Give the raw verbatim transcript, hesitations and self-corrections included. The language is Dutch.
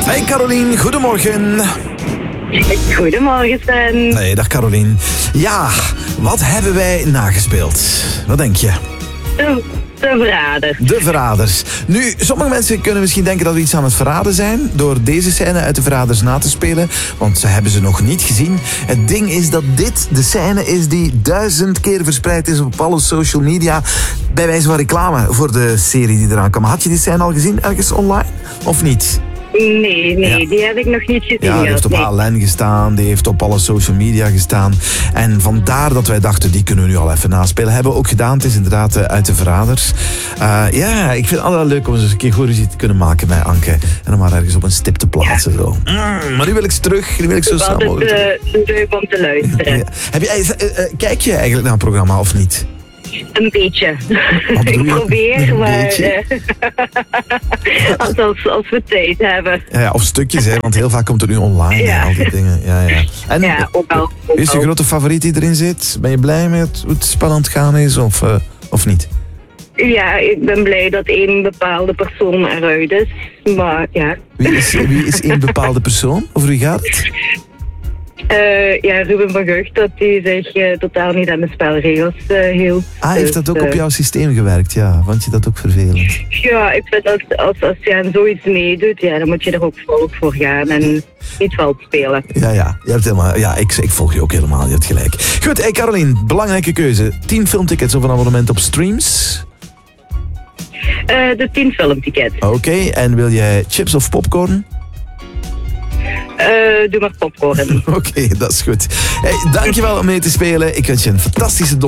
Hey Carolien, goedemorgen. Goedemorgen, Sven. Hey, dag Carolien. Ja, wat hebben wij nagespeeld? Wat denk je? De, de verrader. De Verraders. Nu, sommige mensen kunnen misschien denken dat we iets aan het verraden zijn door deze scène uit de Verraders na te spelen, want ze hebben ze nog niet gezien. Het ding is dat dit de scène is die duizend keer verspreid is op alle social media, bij wijze van reclame voor de serie die eraan kwam. Had je die scène al gezien ergens online, of niet? Nee, nee, Ja. die heb ik nog niet gezien. Ja, die heeft op nee. A L N gestaan, die heeft op alle social media gestaan. En vandaar dat wij dachten, die kunnen we nu al even naspelen. Hebben we ook gedaan, het is inderdaad uh, uit de Verraders. Uh, ja, ik vind het altijd leuk om eens een keer goed ruzie te kunnen maken met Anke. En om maar ergens op een stip te plaatsen. Zo. Mm, maar nu wil ik ze terug, nu wil ik zo snel Altijd mogelijk terug. uh, leuk om te luisteren. Ja. Heb jij, uh, uh, kijk je eigenlijk naar het programma of niet? Een beetje. Wat bedoel Ik je? probeer, Een maar beetje? uh, als, als, als we tijd hebben. Ja, ja, of stukjes, hè, want heel vaak komt het nu online. Ja. Hè, al die dingen. Ja, ja. En Ja, ook al. Ook is je al. grote favoriet die erin zit? Ben je blij met hoe het spannend gaan is of, uh, of niet? Ja, ik ben blij dat één bepaalde persoon eruit is. Maar ja. Wie is, wie is één bepaalde persoon? Over wie gaat het? Uh, ja, Ruben van Gucht, dat hij zich uh, totaal niet aan de spelregels uh, hield. Ah, heeft dat ook Dus, op uh, jouw systeem gewerkt? Ja, vond je dat ook vervelend? Ja, ik vind dat als, als je aan zoiets meedoet, ja, dan moet je er ook volop voor gaan en niet vals spelen. Ja, ja, je hebt helemaal, ja ik, ik volg je ook helemaal, je hebt gelijk. Goed, hey Carolien, belangrijke keuze. tien filmtickets of een abonnement op Streams? Uh, de tien filmtickets. Oké, okay, en wil jij chips of popcorn? Uh, doe maar popcorn. Oké, okay, dat is goed. Hey, dankjewel om mee te spelen. Ik wens je een fantastische donderdag.